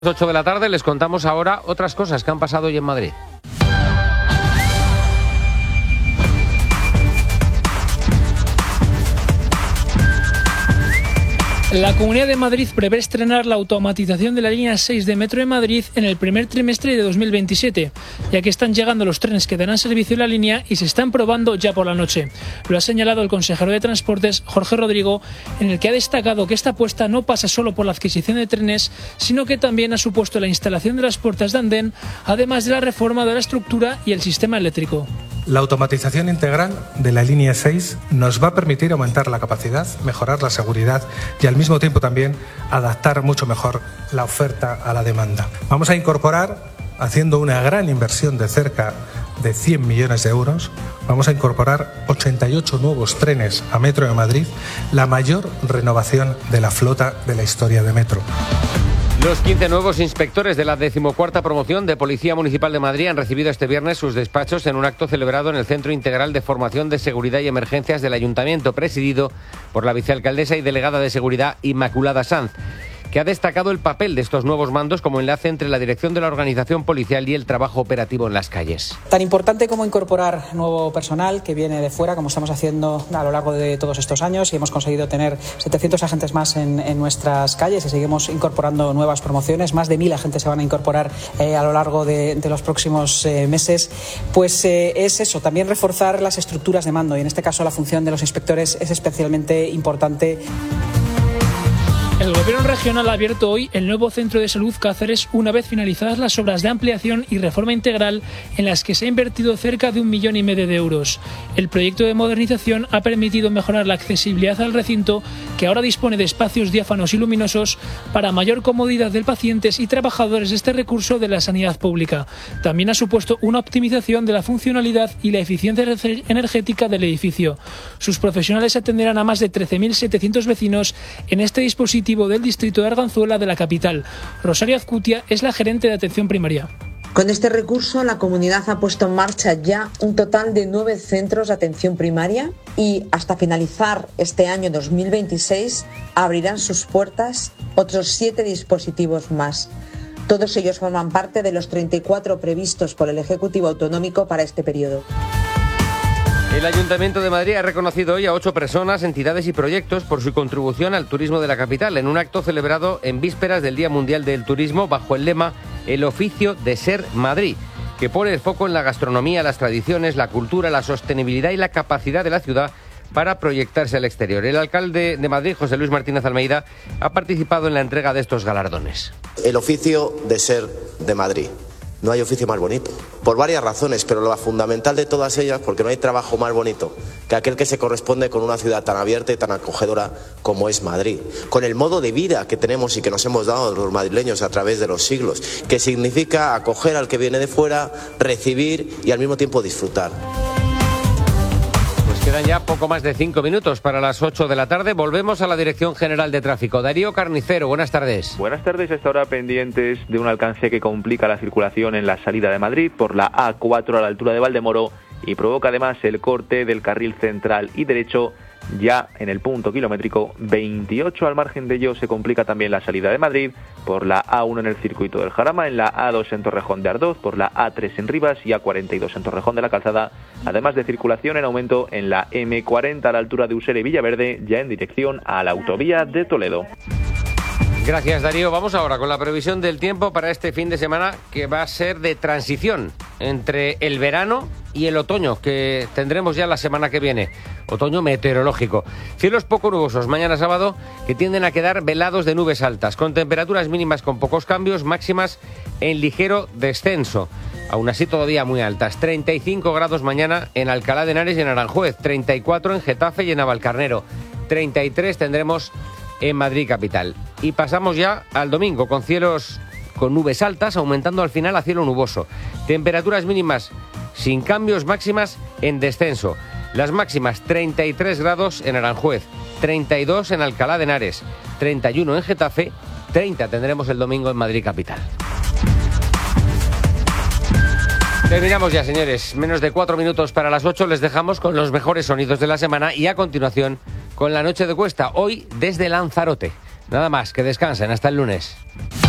8 de la tarde les contamos ahora otras cosas que han pasado hoy en Madrid. La Comunidad de Madrid prevé estrenar la automatización de la línea 6 de Metro de Madrid en el primer trimestre de 2027, ya que están llegando los trenes que darán servicio a la línea y se están probando ya por la noche. Lo ha señalado el consejero de Transportes, Jorge Rodrigo, en el que ha destacado que esta apuesta no pasa solo por la adquisición de trenes, sino que también ha supuesto la instalación de las puertas de andén, además de la reforma de la estructura y el sistema eléctrico. La automatización integral de la línea 6 nos va a permitir aumentar la capacidad, mejorar la seguridad y al mismo tiempo también adaptar mucho mejor la oferta a la demanda. Vamos a incorporar, haciendo una gran inversión de cerca de 100 millones de euros, vamos a incorporar 88 nuevos trenes a Metro de Madrid, la mayor renovación de la flota de la historia de Metro. Los 15 nuevos inspectores de la 14ª promoción de Policía Municipal de Madrid han recibido este viernes sus despachos en un acto celebrado en el Centro Integral de Formación de Seguridad y Emergencias del Ayuntamiento, presidido por la vicealcaldesa y delegada de Seguridad Inmaculada Sanz, que ha destacado el papel de estos nuevos mandos como enlace entre la dirección de la organización policial y el trabajo operativo en las calles. Tan importante como incorporar nuevo personal que viene de fuera, como estamos haciendo a lo largo de todos estos años, y hemos conseguido tener 700 agentes más en nuestras calles y seguimos incorporando nuevas promociones. Más de 1.000 agentes se van a incorporar a lo largo de los próximos meses. Pues es eso, también reforzar las estructuras de mando, y en este caso la función de los inspectores es especialmente importante. El Gobierno regional ha abierto hoy el nuevo Centro de Salud Cáceres una vez finalizadas las obras de ampliación y reforma integral en las que se ha invertido cerca de 1,5 millones de euros. El proyecto de modernización ha permitido mejorar la accesibilidad al recinto, que ahora dispone de espacios diáfanos y luminosos para mayor comodidad de pacientes y trabajadores de este recurso de la sanidad pública. También ha supuesto una optimización de la funcionalidad y la eficiencia energética del edificio. Sus profesionales atenderán a más de 13.700 vecinos en este dispositivo del distrito de Arganzuela de la capital. Rosario Azcutia es la gerente de atención primaria. Con este recurso, la comunidad ha puesto en marcha ya un total de 9 centros de atención primaria y hasta finalizar este año 2026 abrirán sus puertas otros 7 dispositivos más. Todos ellos forman parte de los 34 previstos por el Ejecutivo Autonómico para este periodo. El Ayuntamiento de Madrid ha reconocido hoy a 8 personas, entidades y proyectos por su contribución al turismo de la capital, en un acto celebrado en vísperas del Día Mundial del Turismo bajo el lema El oficio de ser Madrid, que pone el foco en la gastronomía, las tradiciones, la cultura, la sostenibilidad y la capacidad de la ciudad para proyectarse al exterior. El alcalde de Madrid, José Luis Martínez Almeida, ha participado en la entrega de estos galardones. El oficio de ser de Madrid. No hay oficio más bonito, por varias razones, pero la fundamental de todas ellas, porque no hay trabajo más bonito que aquel que se corresponde con una ciudad tan abierta y tan acogedora como es Madrid, con el modo de vida que tenemos y que nos hemos dado los madrileños a través de los siglos, que significa acoger al que viene de fuera, recibir y al mismo tiempo disfrutar. Quedan ya poco más de 5 minutos para las 8 de la tarde. Volvemos a la Dirección General de Tráfico. Darío Carnicero, buenas tardes. Buenas tardes. Hasta ahora pendientes de un alcance que complica la circulación en la salida de Madrid por la A4 a la altura de Valdemoro y provoca además el corte del carril central y derecho ya en el punto kilométrico 28. Al margen de ello se complica también la salida de Madrid por la A1 en el circuito del Jarama, en la A2 en Torrejón de Ardoz, por la A3 en Rivas y A42 en Torrejón de la Calzada, además de circulación en aumento en la M40 a la altura de Usera y Villaverde, ya en dirección a la autovía de Toledo. Gracias, Darío. Vamos ahora con la previsión del tiempo para este fin de semana, que va a ser de transición entre el verano y el otoño, que tendremos ya la semana que viene. Otoño meteorológico. Cielos poco nubosos mañana sábado, que tienden a quedar velados de nubes altas, con temperaturas mínimas con pocos cambios, máximas en ligero descenso. Aún así todavía muy altas. 35 grados mañana en Alcalá de Henares y en Aranjuez, 34 en Getafe y en Navalcarnero, 33 tendremos en Madrid capital. Y pasamos ya al domingo con cielos con nubes altas, aumentando al final a cielo nuboso. Temperaturas mínimas sin cambios, máximas en descenso. Las máximas 33 grados en Aranjuez, 32 en Alcalá de Henares, 31 en Getafe, 30 tendremos el domingo en Madrid capital. Terminamos ya, señores. Menos de 4 minutos para las 8. Les dejamos con los mejores sonidos de la semana y a continuación con la noche de Cuesta, hoy desde Lanzarote. Nada más, que descansen. Hasta el lunes.